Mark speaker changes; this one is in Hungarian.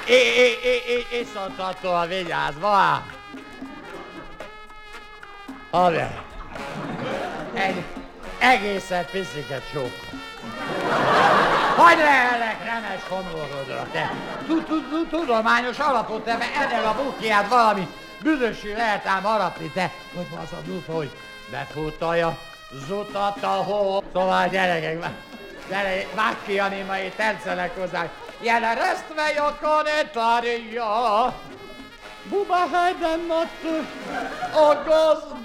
Speaker 1: Iszonytatóan vigyázva. Haver. Egy egészen pisziket csók. Hogy lehelek remes homorodra, te? Tudományos alapot, te ennél a bukiát valami büdösű lehet ám harapni, te. Hogy az a dufa, hogy befutalja az utat a hó. Szóval gyerekek, vágj ki, animai, tetszenek hozzá. Jelen resztve jakonetaria. Buba hajden nattu, a gazd